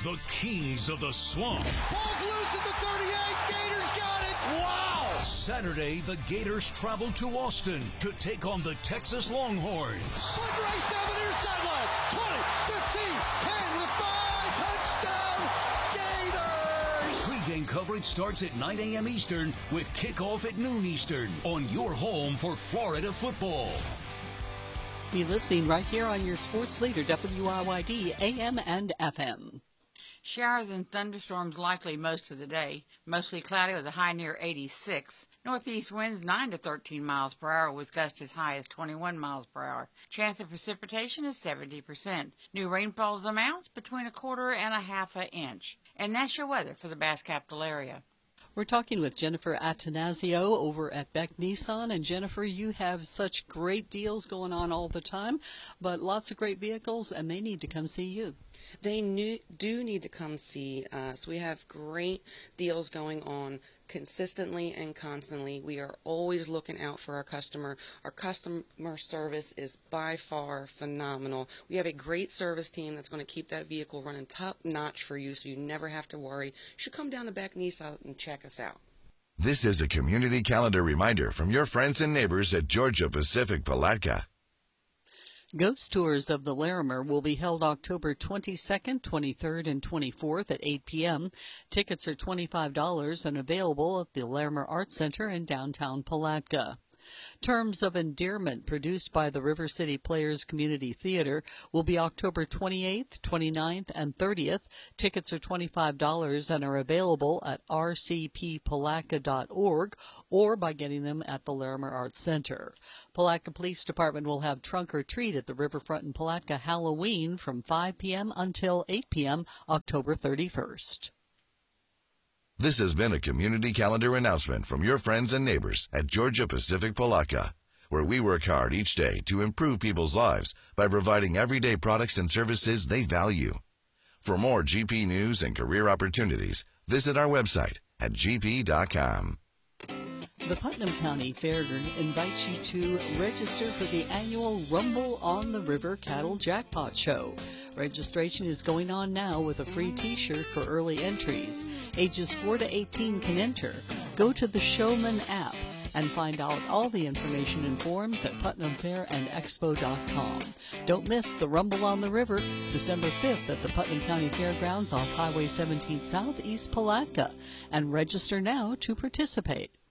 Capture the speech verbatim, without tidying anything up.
The kings of the swamp. Falls loose at the thirty-eight. Gators got it. Wow. Saturday, the Gators travel to Austin to take on the Texas Longhorns. Foot race down the near sideline. twenty, fifteen, ten with five. Touchdown, Gators. Pre-game coverage starts at nine a.m. Eastern with kickoff at noon Eastern on your home for Florida football. Be listening right here on your sports leader, W I Y D, A M and F M. Showers and thunderstorms likely most of the day. Mostly cloudy with a high near eighty-six. Northeast winds nine to thirteen miles per hour with gusts as high as twenty-one miles per hour. Chance of precipitation is seventy percent. New rainfall's amounts between a quarter and a half an inch. And that's your weather for the Bass Capital area. We're talking with Jennifer Attanasio over at Beck Nissan. And Jennifer, you have such great deals going on all the time, but lots of great vehicles, and they need to come see you. They new, do need to come see us. We have great deals going on consistently and constantly. We are always looking out for our customer. Our customer service is by far phenomenal. We have a great service team that's going to keep that vehicle running top notch for you, so you never have to worry. You should come down to Beck Nissan and check us out. This is a community calendar reminder from your friends and neighbors at Georgia Pacific Palatka. Ghost tours of the Larimer will be held October twenty-second, twenty-third, and twenty-fourth at eight p.m. Tickets are twenty-five dollars and available at the Larimer Arts Center in downtown Palatka. Terms of Endearment, produced by the River City Players Community Theater, will be October twenty-eighth, twenty-ninth, and thirtieth. Tickets are twenty-five dollars and are available at r c p palatka dot org or by getting them at the Larimer Arts Center. Palatka Police Department will have Trunk or Treat at the Riverfront in Palatka Halloween from five p.m. until eight p.m. October thirty-first. This has been a community calendar announcement from your friends and neighbors at Georgia Pacific Palatka, where we work hard each day to improve people's lives by providing everyday products and services they value. For more G P news and career opportunities, visit our website at g p dot com. The Putnam County Fairground invites you to register for the annual Rumble on the River Cattle Jackpot Show. Registration is going on now with a free t-shirt for early entries. Ages four to eighteen can enter. Go to the Showman app and find out all the information and forms at putnam fair and expo dot com. Don't miss the Rumble on the River, December fifth at the Putnam County Fairgrounds off Highway seventeen South, East Palatka. And register now to participate.